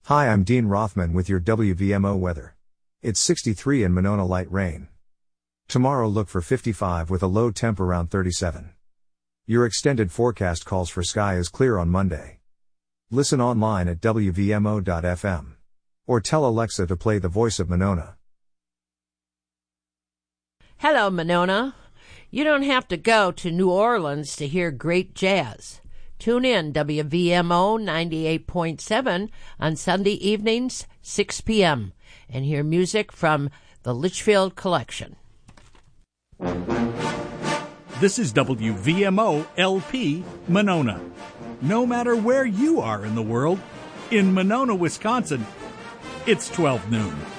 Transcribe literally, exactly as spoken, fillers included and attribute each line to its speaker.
Speaker 1: Hi, I'm Dean Rothman with your W V M O weather. It's sixty-three in Monona, light rain. Tomorrow look for fifty-five with a low temp around thirty-seven. Your extended forecast calls for sky is clear on Monday. Listen online at W V M O dot F M. Or tell Alexa to play The Voice of Monona.
Speaker 2: Hello, Monona. You don't have to go to New Orleans to hear great jazz. Tune in W V M O ninety-eight point seven on Sunday evenings, six p.m., and hear music from the Litchfield Collection.
Speaker 3: This is W V M O L P Monona. No matter where you are in the world, in Monona, Wisconsin, it's twelve noon.